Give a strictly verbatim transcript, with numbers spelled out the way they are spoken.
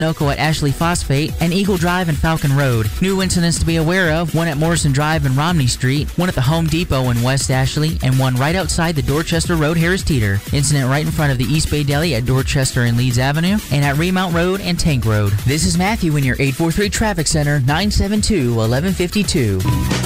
Noco at Ashley Phosphate, and Eagle Drive and Falcon Road. New incidents to be aware of, one at Morrison Drive and Romney Street, one at the Home Depot in West Ashley, and one right outside the Dorchester Road Harris Teeter. Incident right in front of the East Bay Deli at Dorchester and Leeds Avenue, and at Remount Road and Tank Road. This is Matthew in your eight four three Traffic Center, nine seven two, one one five two.